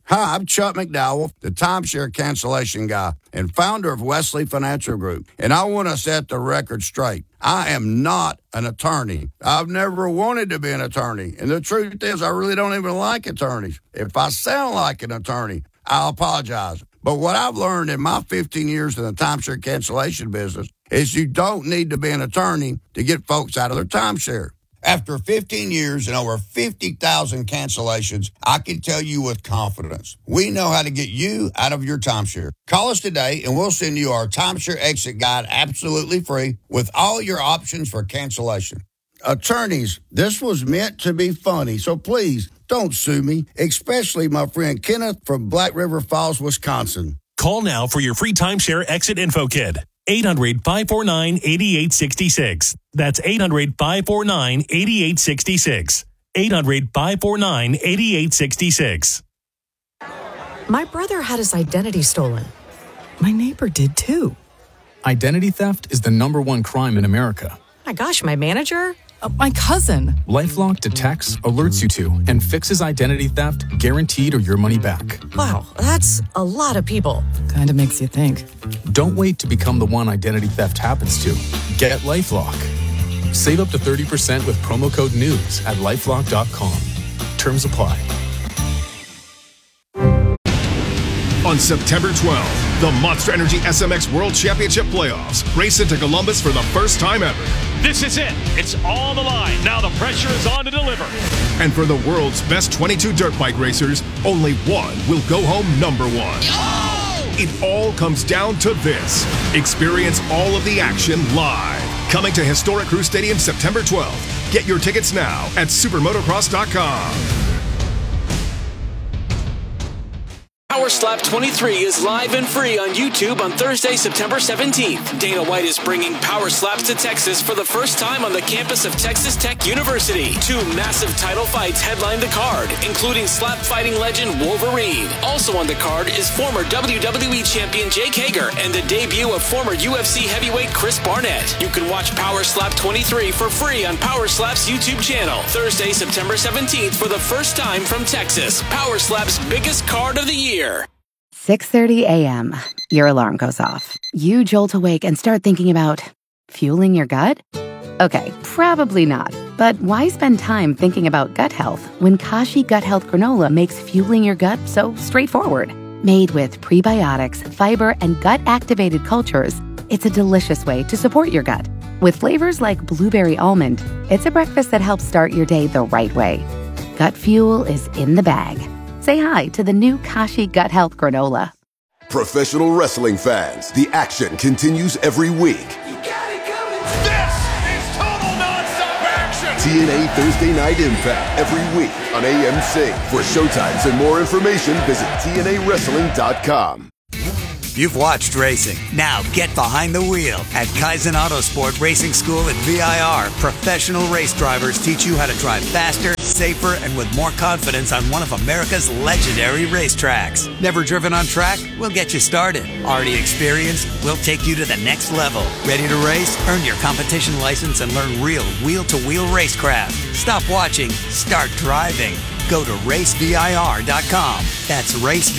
Hi, I'm Chuck McDowell, the timeshare cancellation guy and founder of Wesley Financial Group. And I want to set the record straight. I am not an attorney. I've never wanted to be an attorney. And the truth is, I really don't even like attorneys. If I sound like an attorney, I'll apologize. But what I've learned in my 15 years in the timeshare cancellation business is you don't need to be an attorney to get folks out of their timeshare. After 15 years and over 50,000 cancellations, I can tell you with confidence, we know how to get you out of your timeshare. Call us today and we'll send you our timeshare exit guide absolutely free with all your options for cancellation. Attorneys, this was meant to be funny, so please don't sue me, especially my friend Kenneth from Black River Falls, Wisconsin. Call now for your free timeshare exit info kit. 800-549-8866. That's 800-549-8866. 800-549-8866. My brother had his identity stolen. My neighbor did too. Identity theft is the #1 crime in America. My gosh, my manager? My cousin. LifeLock detects, alerts you to, and fixes identity theft guaranteed or your money back. Wow, that's a lot of people. Kind of makes you think. Don't wait to become the one identity theft happens to. Get LifeLock. Save up to 30% with promo code NEWS at LifeLock.com. Terms apply. On September 12th, the Monster Energy SMX World Championship Playoffs race into Columbus for the first time ever. This is it. It's all the line. Now the pressure is on to deliver. And for the world's best 22 dirt bike racers, only one will go home #1. Oh! It all comes down to this. Experience all of the action live. Coming to historic Crew Stadium September 12th. Get your tickets now at supermotocross.com. Power Slap 23 is live and free on YouTube on Thursday, September 17th. Dana White is bringing Power Slaps to Texas for the first time on the campus of Texas Tech University. 2 massive title fights headline the card, including slap fighting legend Wolverine. Also on the card is former WWE champion Jake Hager and the debut of former UFC heavyweight Chris Barnett. You can watch Power Slap 23 for free on Power Slap's YouTube channel. Thursday, September 17th for the first time from Texas. Power Slap's biggest card of the year. 6:30 a.m. Your alarm goes off. You jolt awake and start thinking about fueling your gut? Okay, probably not. But why spend time thinking about gut health when Kashi Gut Health Granola makes fueling your gut so straightforward? Made with prebiotics, fiber, and gut-activated cultures, it's a delicious way to support your gut. With flavors like blueberry almond, it's a breakfast that helps start your day the right way. Gut fuel is in the bag. Say hi to the new Kashi Gut Health Granola. Professional wrestling fans, the action continues every week. You got it coming. This is total nonstop action. TNA Thursday Night Impact every week on AMC. For showtimes and more information, visit TNAWrestling.com. You've watched racing. Now get behind the wheel. At Kaizen Autosport Racing School at VIR, professional race drivers teach you how to drive faster, safer, and with more confidence on one of America's legendary racetracks. Never driven on track? We'll get you started. Already experienced? We'll take you to the next level. Ready to race? Earn your competition license and learn real wheel-to-wheel racecraft. Stop watching. Start driving. Go to racevir.com. That's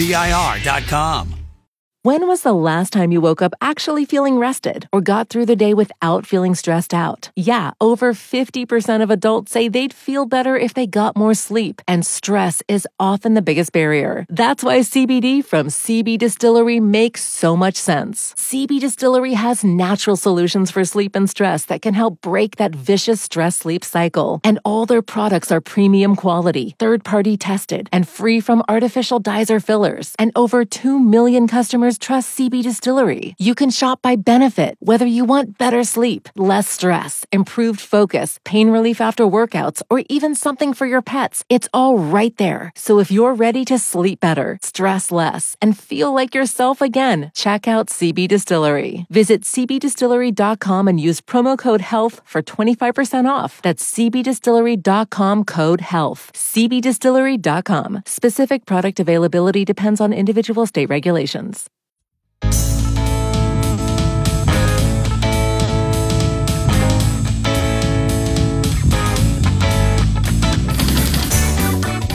racevir.com. When was the last time you woke up actually feeling rested or got through the day without feeling stressed out? Yeah, over 50% of adults say they'd feel better if they got more sleep, and stress is often the biggest barrier. That's why CBD from CB Distillery makes so much sense. CB Distillery has natural solutions for sleep and stress that can help break that vicious stress-sleep cycle. And all their products are premium quality, third-party tested, and free from artificial dyes or fillers. And over 2 million customers trust CB Distillery. You can shop by benefit, whether you want better sleep, less stress, improved focus, pain relief after workouts, or even something for your pets. It's all right there. So if you're ready to sleep better, stress less, and feel like yourself again, check out CB Distillery. Visit cbdistillery.com and use promo code HEALTH for 25% off. That's cbdistillery.com code HEALTH. cbdistillery.com. Specific product availability depends on individual state regulations.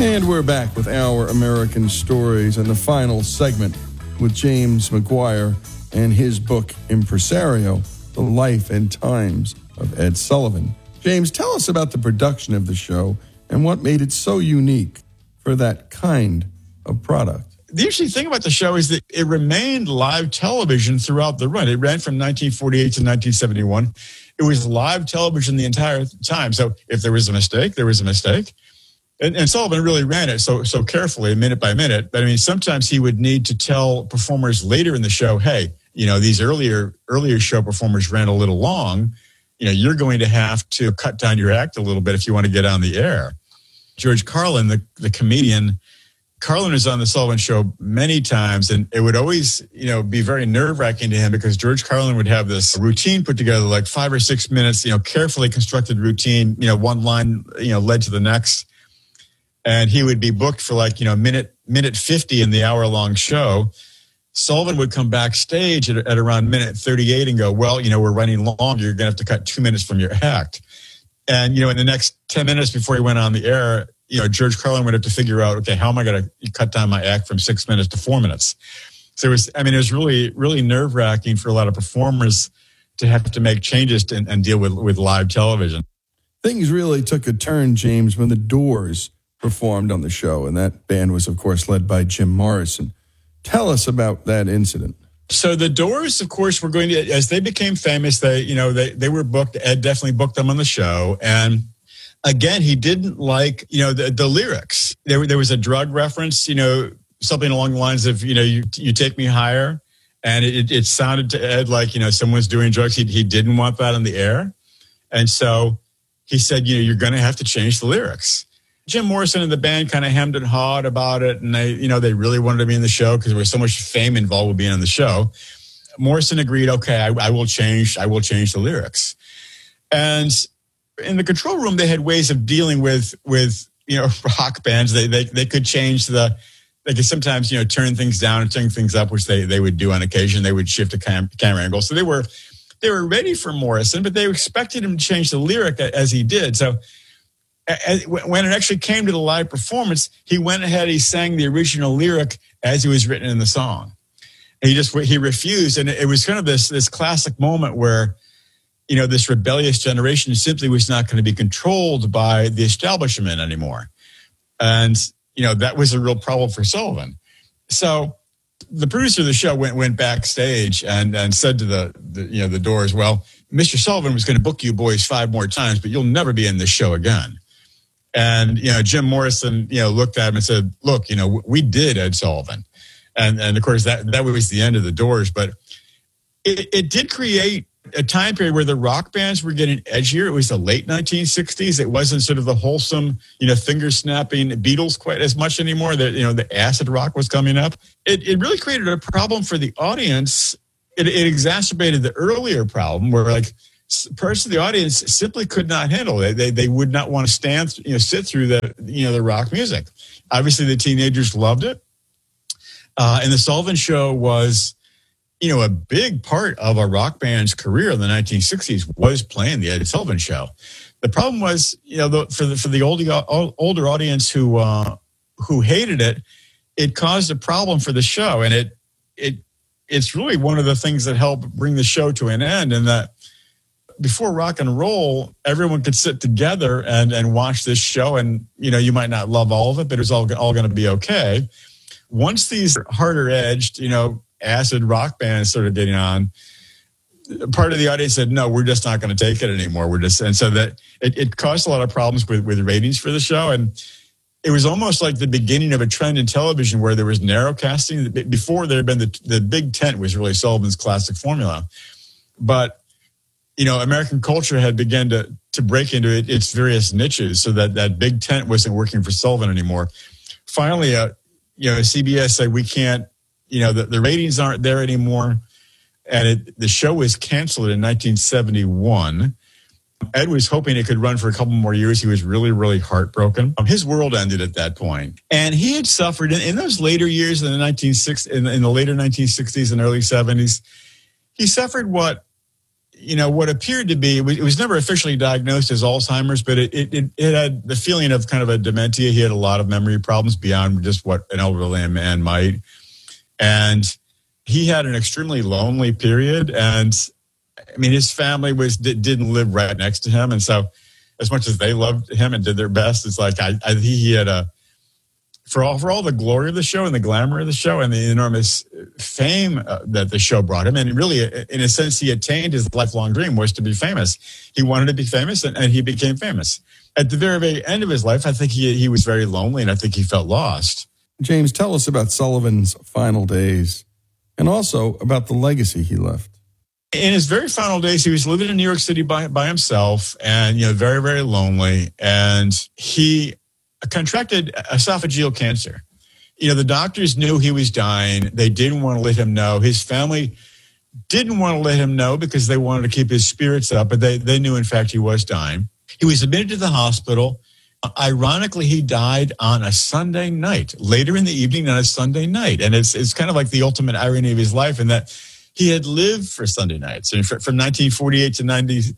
And we're back with Our American Stories and the final segment with James McGuire and his book, Impresario, The Life and Times of Ed Sullivan. James, tell us about the production of the show and what made it so unique for that kind of product. The interesting thing about the show is that it remained live television throughout the run. It ran from 1948 to 1971. It was live television the entire time. So if there was a mistake, there was a mistake. And Sullivan really ran it so carefully, minute by minute. But I mean, sometimes he would need to tell performers later in the show, hey, these earlier show performers ran a little long. You're going to have to cut down your act a little bit if you want to get on the air. George Carlin, the comedian, Carlin was on the Sullivan Show many times, and it would always, be very nerve-wracking to him because George Carlin would have this routine put together, like 5 or 6 minutes, carefully constructed routine, one line, led to the next. And he would be booked for minute 50 in the hour-long show. Sullivan would come backstage at around minute 38 and go, well, we're running long. You're going to have to cut 2 minutes from your act. And, in the next 10 minutes before he went on the air, George Carlin would have to figure out, okay, how am I going to cut down my act from 6 minutes to 4 minutes? So it was really, really nerve-wracking for a lot of performers to have to make changes and deal with live television. Things really took a turn, James, when the Doors performed on the show, and that band was, of course, led by Jim Morrison. Tell us about that incident. So the Doors, of course, were going to, as they became famous, they were booked. Ed definitely booked them on the show, and again, he didn't like the lyrics. There was a drug reference, something along the lines of you take me higher, and it sounded to Ed like someone's doing drugs. He didn't want that on the air, and so he said you're going to have to change the lyrics. Jim Morrison and the band kind of hemmed and hawed about it, and they really wanted to be in the show because there was so much fame involved with being on the show. Morrison agreed, okay, I will change the lyrics. And in the control room, they had ways of dealing with rock bands. They could change they could sometimes turn things down and turn things up, which they would do on occasion. They would shift a camera angle. So they were ready for Morrison, but they expected him to change the lyric as he did. So when it actually came to the live performance, he went ahead, he sang the original lyric as it was written in the song. And he refused. And it was kind of this classic moment where, this rebellious generation simply was not going to be controlled by the establishment anymore. And, that was a real problem for Sullivan. So the producer of the show went backstage and said to the Doors, well, Mr. Sullivan was going to book you boys 5 more times, but you'll never be in this show again. And, Jim Morrison, looked at him and said, look, we did Ed Sullivan. And of course, that was the end of the Doors. But it did create a time period where the rock bands were getting edgier. It was the late 1960s. It wasn't sort of the wholesome, finger-snapping Beatles quite as much anymore. The acid rock was coming up. It really created a problem for the audience. It exacerbated the earlier problem where, parts of the audience simply could not handle it. They would not want to sit through the rock music. Obviously, the teenagers loved it. And the Sullivan Show was, a big part of a rock band's career in the 1960s was playing the Ed Sullivan Show. The problem was, for the older audience who hated it, it caused a problem for the show. And it's really one of the things that helped bring the show to an end. And that before rock and roll, everyone could sit together and watch this show. And, you might not love all of it, but it was all going to be okay. Once these harder edged, acid rock bands started getting on, part of the audience said, no, we're just not going to take it anymore. And so that it caused a lot of problems with ratings for the show. And it was almost like the beginning of a trend in television where there was narrow casting. Before there had been the big tent was really Sullivan's classic formula. But, American culture had begun to break into its various niches so that big tent wasn't working for Sullivan anymore. Finally, CBS said, we can't, the ratings aren't there anymore. And the show was canceled in 1971. Ed was hoping it could run for a couple more years. He was really, really heartbroken. His world ended at that point. And he had suffered in those later years in the 1960s, in the later 1960s and early 70s. He suffered what, what appeared to be, it was never officially diagnosed as Alzheimer's, but it had the feeling of kind of a dementia. He had a lot of memory problems beyond just what an elderly man might. And he had an extremely lonely period. And I mean, his family didn't live right next to him. And so as much as they loved him and did their best, it's like he had for all the glory of the show and the glamour of the show and the enormous fame that the show brought him, and really, in a sense, he attained his lifelong dream, was to be famous. He wanted to be famous, and he became famous. At the very, very end of his life, I think he was very lonely, and I think he felt lost. James, tell us about Sullivan's final days and also about the legacy he left. In his very final days, he was living in New York City by himself and, very, very lonely. And he contracted esophageal cancer. The doctors knew he was dying. They didn't want to let him know. His family didn't want to let him know because they wanted to keep his spirits up, but they knew, in fact, he was dying. He was admitted to the hospital. Ironically, he died on a Sunday night, later in the evening on a Sunday night. And it's kind of like the ultimate irony of his life in that he had lived for Sunday nights. And from 1948 to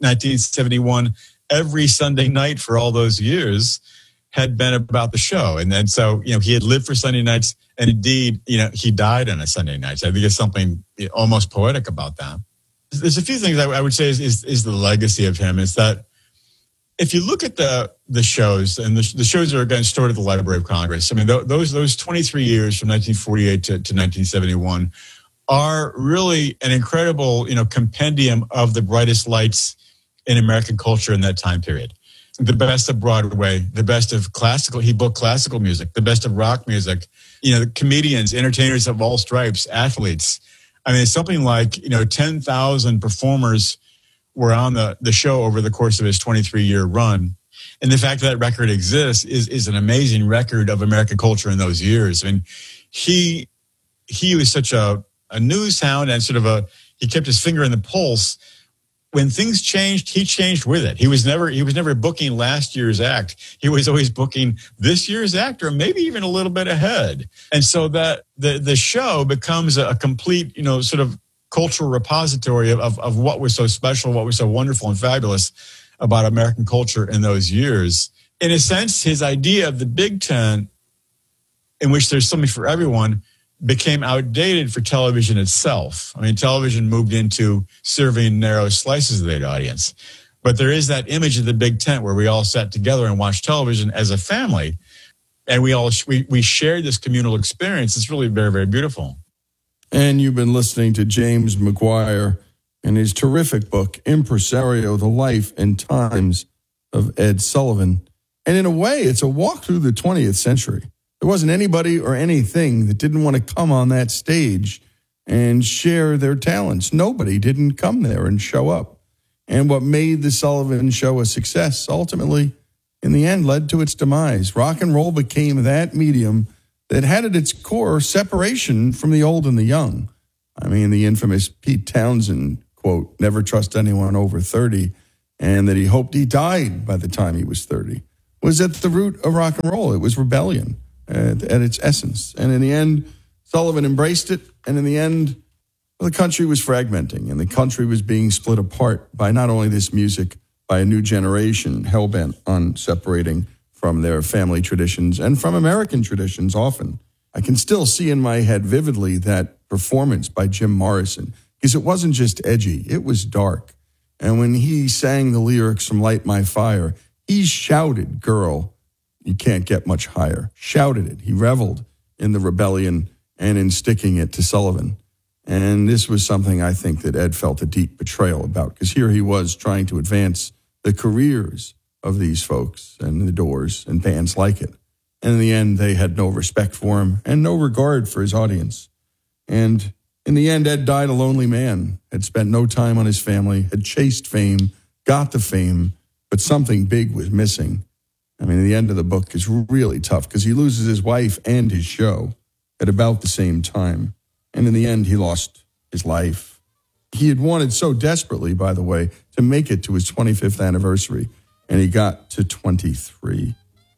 1971, every Sunday night for all those years had been about the show. And then so, he had lived for Sunday nights, and indeed, he died on a Sunday night. So I think there's something almost poetic about that. There's a few things I would say is the legacy of him, is that if you look at the shows, and the shows are again stored at the Library of Congress. I mean, those 23 years from 1948 to 1971 are really an incredible, compendium of the brightest lights in American culture in that time period. The best of Broadway, the best of classical, he booked classical music, the best of rock music, comedians, entertainers of all stripes, athletes. I mean, it's something like, 10,000 performers were on the show over the course of his 23-year run. And the fact that record exists is an amazing record of American culture in those years. I mean, he was such a news hound and he kept his finger in the pulse. When things changed, he changed with it. He was never booking last year's act. He was always booking this year's act, or maybe even a little bit ahead. And so that the show becomes a complete, cultural repository of what was so special, what was so wonderful and fabulous about American culture in those years. In a sense, his idea of the Big Tent, in which there's something for everyone, became outdated for television itself. I mean, television moved into serving narrow slices of that audience. But there is that image of the Big Tent where we all sat together and watched television as a family. And we shared this communal experience. It's really very, very beautiful. And you've been listening to James McGuire and his terrific book, Impresario, The Life and Times of Ed Sullivan. And in a way, it's a walk through the 20th century. There wasn't anybody or anything that didn't want to come on that stage and share their talents. Nobody didn't come there and show up. And what made the Sullivan Show a success ultimately, in the end, led to its demise. Rock and roll became that medium that had at its core separation from the old and the young. I mean, the infamous Pete Townsend quote, "Never trust anyone over 30," and that he hoped he died by the time he was 30, was at the root of rock and roll. It was rebellion at its essence. And in the end, Sullivan embraced it. And in the end, the country was fragmenting, and the country was being split apart by not only this music, by a new generation hell-bent on separating from their family traditions and from American traditions often. I can still see in my head vividly that performance by Jim Morrison, because it wasn't just edgy, it was dark. And when he sang the lyrics from Light My Fire, he shouted, "Girl, you can't get much higher." Shouted it. He reveled in the rebellion and in sticking it to Sullivan. And this was something I think that Ed felt a deep betrayal about, because here he was trying to advance the careers of these folks and the Doors and bands like it. And in the end, they had no respect for him and no regard for his audience. And in the end, Ed died a lonely man, had spent no time on his family, had chased fame, got the fame, but something big was missing. I mean, the end of the book is really tough because he loses his wife and his show at about the same time. And in the end, he lost his life. He had wanted so desperately, by the way, to make it to his 25th anniversary, and he got to 23.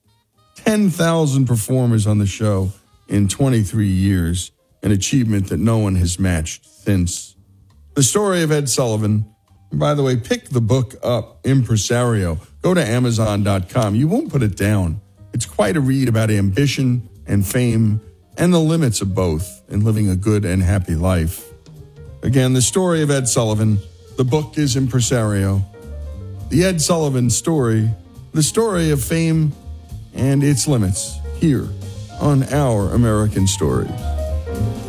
10,000 performers on the show in 23 years, an achievement that no one has matched since. The story of Ed Sullivan And by the way, pick the book up, Impresario. Go to Amazon.com. You won't put it down. It's quite a read about ambition and fame and the limits of both in living a good and happy life. Again, the story of Ed Sullivan. The book is Impresario. The Ed Sullivan story, the story of fame and its limits, here on Our American Story.